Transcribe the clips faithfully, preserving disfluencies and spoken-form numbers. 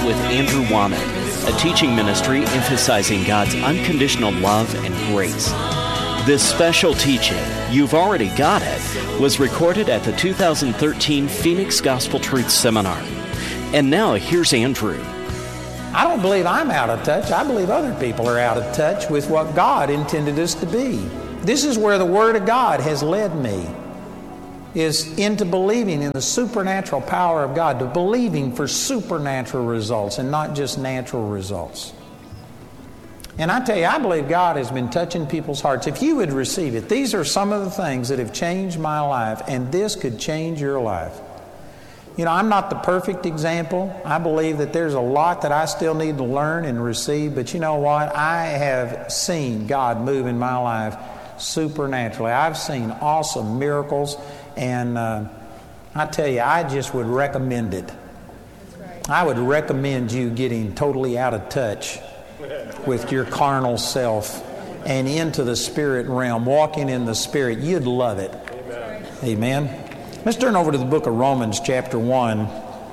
with Andrew Womack, a teaching ministry emphasizing God's unconditional love and grace. This special teaching, You've Already Got It, was recorded at the two thousand thirteen Phoenix Gospel Truth Seminar. And now here's Andrew. I don't believe I'm out of touch. I believe other people are out of touch with what God intended us to be. This is where the Word of God has led me, is into believing in the supernatural power of God, to believing for supernatural results and not just natural results. And I tell you, I believe God has been touching people's hearts. If you would receive it, these are some of the things that have changed my life, and this could change your life. You know, I'm not the perfect example. I believe that there's a lot that I still need to learn and receive, but you know what? I have seen God move in my life supernaturally. I've seen awesome miracles, and uh, I tell you, I just would recommend it. That's right. I would recommend you getting totally out of touch with your carnal self and into the spirit realm, walking in the Spirit. You'd love it. Amen. Amen. Let's turn over to the book of Romans, chapter one.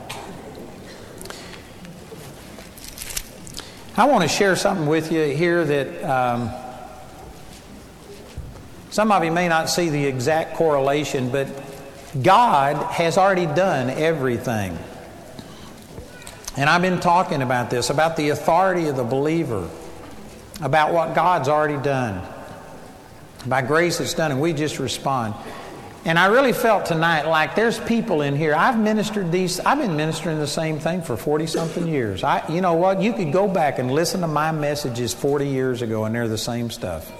I want to share something with you here that um, some of you may not see the exact correlation, but God has already done everything. And I've been talking about this, about the authority of the believer, about what God's already done. By grace it's done, and we just respond. And I really felt tonight like there's people in here. I've ministered these, I've been ministering the same thing for forty-something years. I, you know what? You could go back and listen to my messages forty years ago, and they're the same stuff.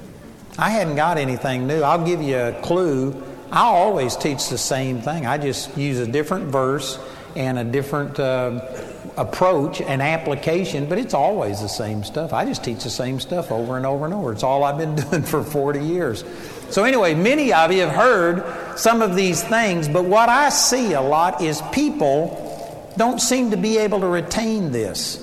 I hadn't got anything new. I'll give you a clue. I always teach the same thing. I just use a different verse and a different uh, approach and application, but it's always the same stuff. I just teach the same stuff over and over and over. It's all I've been doing for forty years. So anyway, many of you have heard some of these things, but what I see a lot is people don't seem to be able to retain this.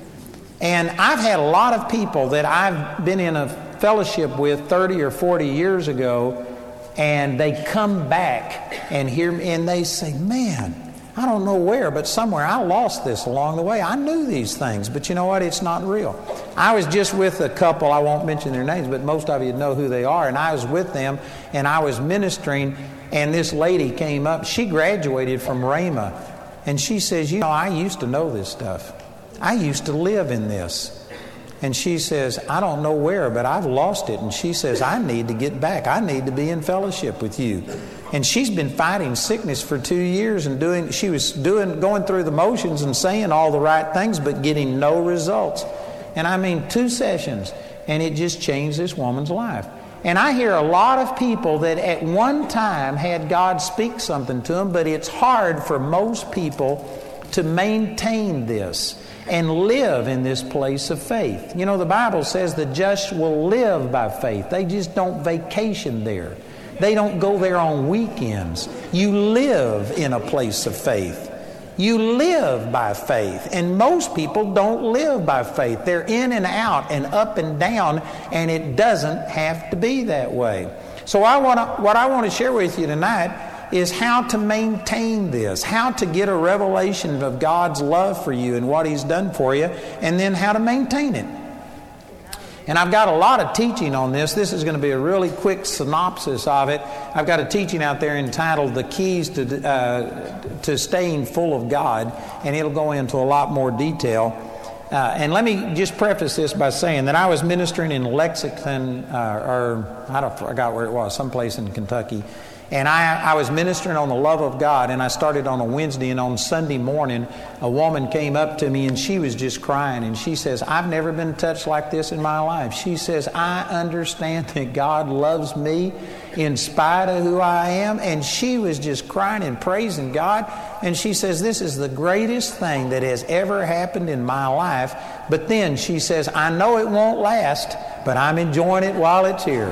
And I've had a lot of people that I've been in a fellowship with thirty or forty years ago, and they come back and hear me, and they say, man, I don't know where, but somewhere I lost this along the way. I knew these things, but you know what? It's not real. I was just with a couple, I won't mention their names, but most of you know who they are, and I was with them, and I was ministering, and this lady came up. She graduated from Rhema, and she says, you know, I used to know this stuff. I used to live in this. And she says, I don't know where, but I've lost it. And she says, I need to get back. I need to be in fellowship with you. And she's been fighting sickness for two years and doing, she was doing, going through the motions and saying all the right things, but getting no results. And I mean, two sessions, and it just changed this woman's life. And I hear a lot of people that at one time had God speak something to them, but it's hard for most people to maintain this and live in this place of faith. You know, the Bible says the just will live by faith. They just don't vacation there. They don't go there on weekends. You live in a place of faith. You live by faith. And most people don't live by faith. They're in and out and up and down, and it doesn't have to be that way. So I want to, what I want to share with you tonight is how to maintain this, how to get a revelation of God's love for you and what He's done for you, and then how to maintain it. And I've got a lot of teaching on this. This is going to be a really quick synopsis of it. I've got a teaching out there entitled The Keys to, uh, to Staying Full of God, and it'll go into a lot more detail. Uh, and let me just preface this by saying that I was ministering in Lexington, uh, or I, don't, I forgot where it was, someplace in Kentucky. And I, I was ministering on the love of God, and I started on a Wednesday, and on Sunday morning, a woman came up to me, and she was just crying, and she says, I've never been touched like this in my life. She says, I understand that God loves me in spite of who I am, and she was just crying and praising God, and she says, this is the greatest thing that has ever happened in my life. But then she says, I know it won't last, but I'm enjoying it while it's here.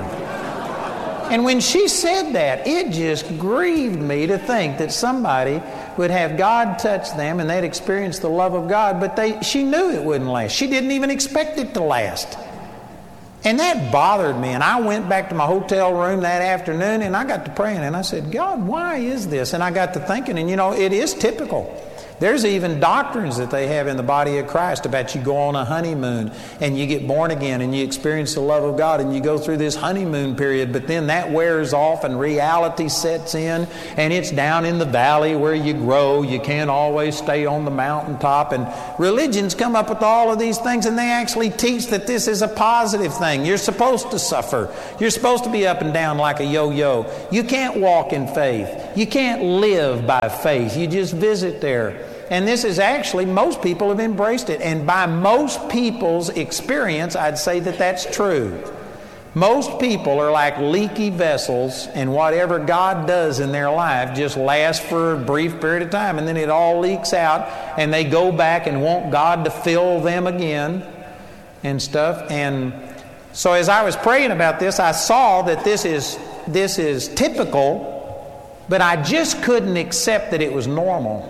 And when she said that, it just grieved me to think that somebody would have God touch them and they'd experience the love of God, but they, she knew it wouldn't last. She didn't even expect it to last. And that bothered me. And I went back to my hotel room that afternoon, and I got to praying, and I said, God, why is this? And I got to thinking, and you know, it is typical. There's even doctrines that they have in the body of Christ about you go on a honeymoon and you get born again and you experience the love of God and you go through this honeymoon period, but then that wears off and reality sets in, and it's down in the valley where you grow. You can't always stay on the mountaintop. And religions come up with all of these things, and they actually teach that this is a positive thing. You're supposed to suffer. You're supposed to be up and down like a yo-yo. You can't walk in faith. You can't live by faith. You just visit there. And this is actually, most people have embraced it. And by most people's experience, I'd say that that's true. Most people are like leaky vessels, and whatever God does in their life just lasts for a brief period of time, and then it all leaks out, and they go back and want God to fill them again and stuff. And so as I was praying about this, I saw that this is, this is typical, but I just couldn't accept that it was normal.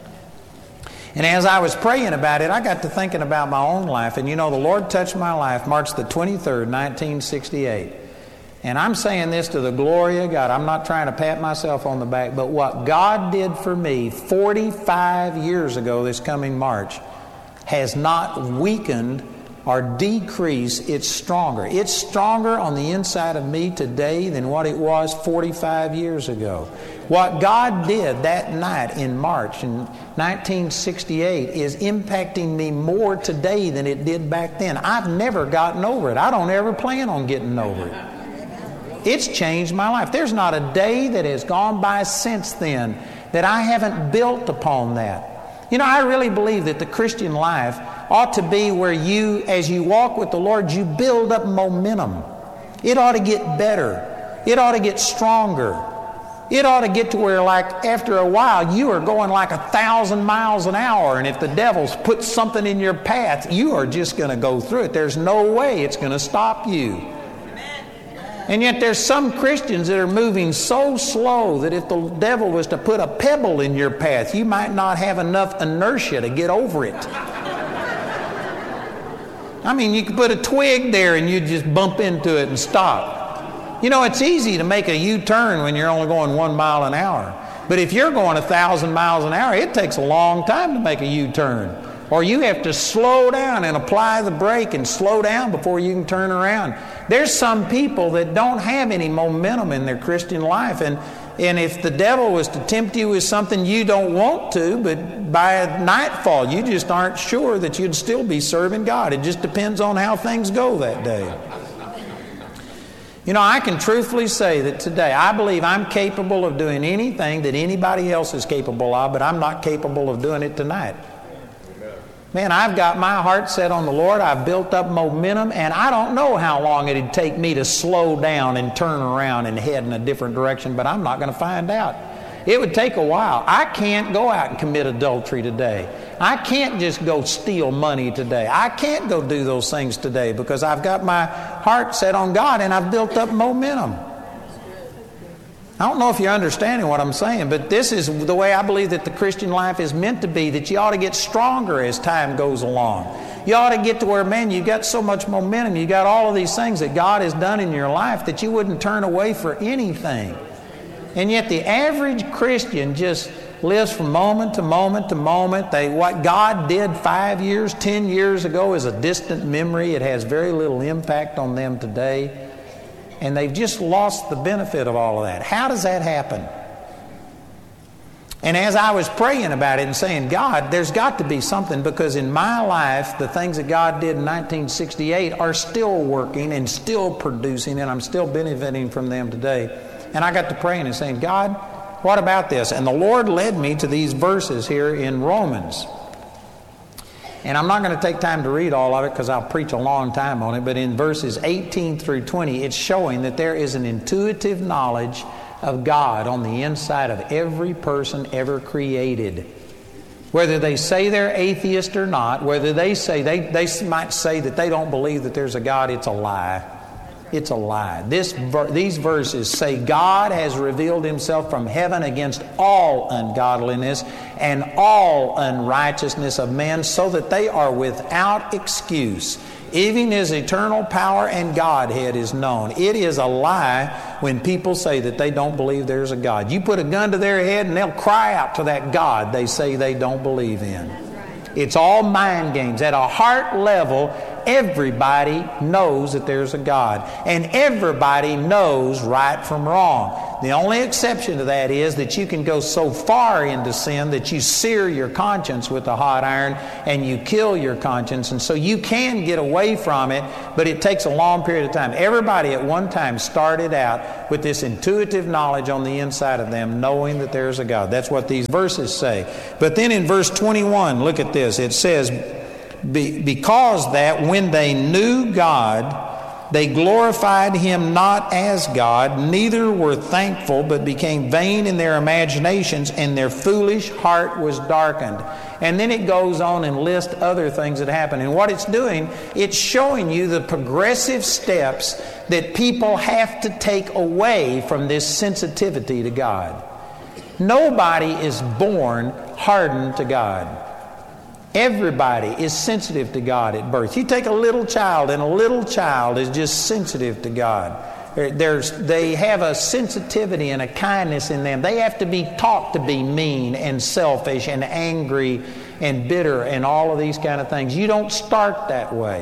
And as I was praying about it, I got to thinking about my own life. And you know, the Lord touched my life March the twenty-third, nineteen sixty-eight. And I'm saying this to the glory of God. I'm not trying to pat myself on the back, but what God did for me forty-five years ago this coming March has not weakened or decreased. It's stronger. It's stronger on the inside of me today than what it was forty-five years ago. What God did that night in March in nineteen sixty-eight is impacting me more today than it did back then. I've never gotten over it. I don't ever plan on getting over it. It's changed my life. There's not a day that has gone by since then that I haven't built upon that. You know, I really believe that the Christian life ought to be where you, as you walk with the Lord, you build up momentum. It ought to get better. It ought to get stronger. It ought to get to where, like, after a while, you are going like a thousand miles an hour, and if the devil's put something in your path, you are just going to go through it. There's no way it's going to stop you. And yet there's some Christians that are moving so slow that if the devil was to put a pebble in your path, you might not have enough inertia to get over it. I mean, you could put a twig there and you'd just bump into it and stop. You know, it's easy to make a U-turn when you're only going one mile an hour. But if you're going a thousand miles an hour, it takes a long time to make a U-turn. Or you have to slow down and apply the brake and slow down before you can turn around. There's some people that don't have any momentum in their Christian life. And, and if the devil was to tempt you with something you don't want to, but by nightfall you just aren't sure that you'd still be serving God. It just depends on how things go that day. You know, I can truthfully say that today I believe I'm capable of doing anything that anybody else is capable of, but I'm not capable of doing it tonight. Man, I've got my heart set on the Lord. I've built up momentum, and I don't know how long it'd take me to slow down and turn around and head in a different direction, but I'm not going to find out. It would take a while. I can't go out and commit adultery today. I can't just go steal money today. I can't go do those things today because I've got my heart set on God and I've built up momentum. I don't know if you're understanding what I'm saying, but this is the way I believe that the Christian life is meant to be, that you ought to get stronger as time goes along. You ought to get to where, man, you got so much momentum, you got all of these things that God has done in your life that you wouldn't turn away for anything. And yet the average Christian just lives from moment to moment to moment. They, what God did five years, ten years ago is a distant memory. It has very little impact on them today. And they've just lost the benefit of all of that. How does that happen? And as I was praying about it and saying, God, there's got to be something, because in my life, the things that God did in nineteen sixty-eight are still working and still producing, and I'm still benefiting from them today. And I got to praying and saying, God, what about this? And the Lord led me to these verses here in Romans. And I'm not going to take time to read all of it because I'll preach a long time on it, but in verses eighteen through twenty, it's showing that there is an intuitive knowledge of God on the inside of every person ever created. Whether they say they're atheist or not, whether they say, they, they might say that they don't believe that there's a God, it's a lie. It's a lie. This, these verses say God has revealed himself from heaven against all ungodliness and all unrighteousness of men, so that they are without excuse. Even his eternal power and Godhead is known. It is a lie when people say that they don't believe there's a God. You put a gun to their head and they'll cry out to that God they say they don't believe in. It's all mind games. At a heart level, everybody knows that there's a God. And everybody knows right from wrong. The only exception to that is that you can go so far into sin that you sear your conscience with a hot iron and you kill your conscience. And so you can get away from it, but it takes a long period of time. Everybody at one time started out with this intuitive knowledge on the inside of them, knowing that there's a God. That's what these verses say. But then in verse twenty-one, look at this. It says, Be, because that when they knew God, they glorified him not as God, neither were thankful, but became vain in their imaginations, and their foolish heart was darkened. And then it goes on and lists other things that happen. And what it's doing, it's showing you the progressive steps that people have to take away from this sensitivity to God. Nobody is born hardened to God. Everybody is sensitive to God at birth. You take a little child, and a little child is just sensitive to God. There's, they have a sensitivity and a kindness in them. They have to be taught to be mean and selfish and angry and bitter and all of these kind of things. You don't start that way.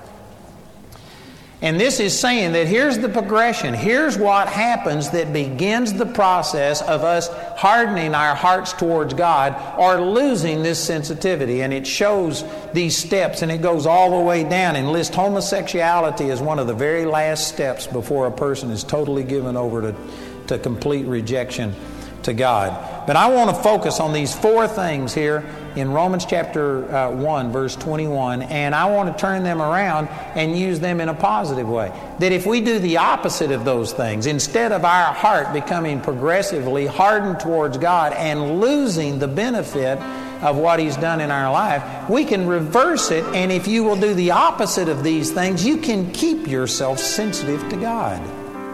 And this is saying that here's the progression. Here's what happens that begins the process of us hardening our hearts towards God or losing this sensitivity. And it shows these steps, and it goes all the way down and lists homosexuality as one of the very last steps before a person is totally given over to, to complete rejection to God. But I want to focus on these four things here in Romans chapter uh, one, verse twenty-one, and I want to turn them around and use them in a positive way. That if we do the opposite of those things, instead of our heart becoming progressively hardened towards God and losing the benefit of what He's done in our life, we can reverse it, and if you will do the opposite of these things, you can keep yourself sensitive to God.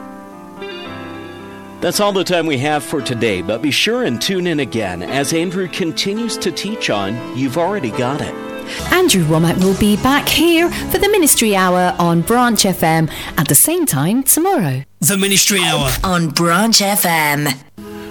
That's all the time we have for today, but be sure and tune in again as Andrew continues to teach on You've Already Got It. Andrew Wommack will be back here for the Ministry Hour on Branch F M at the same time tomorrow. The Ministry Hour on Branch F M.